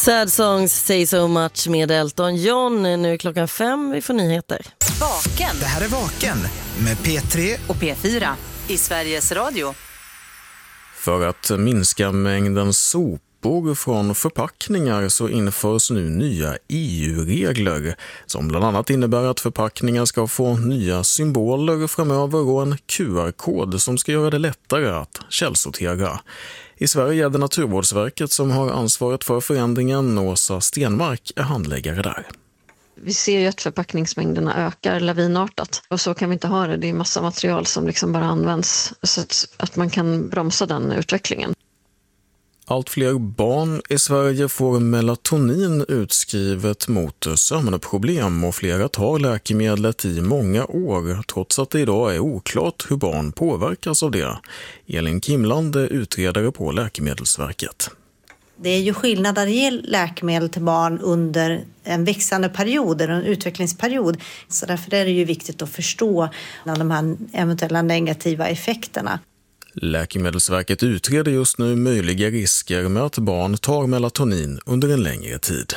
Sad Songs Say So Much med Elton John. Nu är klockan 5, vi får nyheter. Vaken. Det här är Vaken med P3 och P4 i Sveriges Radio. För att minska mängden sopor från förpackningar så införs nu nya EU-regler som bland annat innebär att förpackningar ska få nya symboler framöver och en QR-kod som ska göra det lättare att källsortera. I Sverige är det Naturvårdsverket som har ansvaret för förändringen. Åsa Stenmark är handläggare där. Vi ser ju att förpackningsmängderna ökar lavinartat och så kan vi inte ha det. Det är massa material som liksom bara används så att man kan bromsa den utvecklingen. Allt fler barn i Sverige får melatonin utskrivet mot sömnproblem och flera tar läkemedlet i många år trots att det idag är oklart hur barn påverkas av det. Elin Kimland är utredare på Läkemedelsverket. Det är ju skillnad att ge läkemedel till barn under en växande period eller en utvecklingsperiod. Så därför är det ju viktigt att förstå de här eventuella negativa effekterna. Läkemedelsverket utreder just nu möjliga risker med att barn tar melatonin under en längre tid.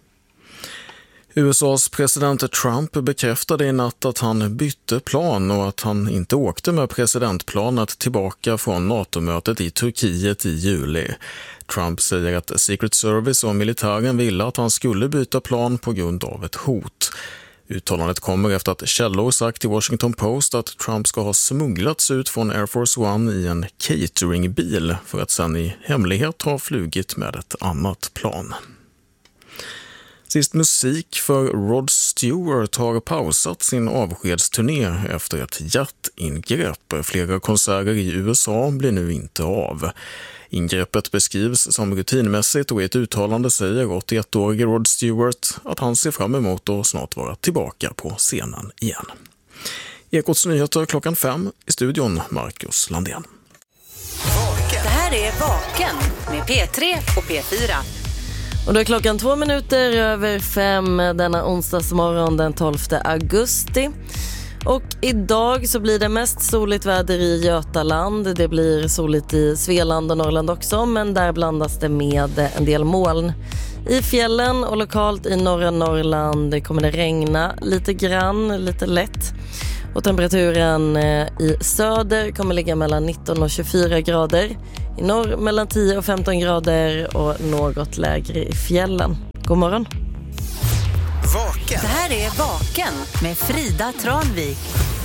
USAs president Trump bekräftade i natt att han bytte plan och att han inte åkte med presidentplanet tillbaka från NATO-mötet i Turkiet i juli. Trump säger att Secret Service och militären ville att han skulle byta plan på grund av ett hot. Uttalandet kommer efter att källor sagt i Washington Post att Trump ska ha smugglats ut från Air Force One i en cateringbil för att sedan i hemlighet ha flugit med ett annat plan. Sist musik för Rod Stewart har pausat sin avskedsturné efter ett hjärtingrepp. Flera konserter i USA blir nu inte av. Ingreppet beskrivs som rutinmässigt och i ett uttalande säger 81-årige Rod Stewart att han ser fram emot att snart vara tillbaka på scenen igen. Ekots nyheter klockan 5 i studion Marcus Landén. Det här är Vaken med P3 och P4. Och då är klockan 2 minuter över 5 denna onsdagsmorgon den 12 augusti. Och idag så blir det mest soligt väder i Götaland. Det blir soligt i Svealand och Norrland också, men där blandas det med en del moln. I fjällen och lokalt i norra Norrland kommer det regna lite grann, lite lätt. Och temperaturen i söder kommer ligga mellan 19 och 24 grader. I norr mellan 10 och 15 grader och något lägre i fjällen. God morgon! Vaken. Det här är Vaken med Frida Tranvik.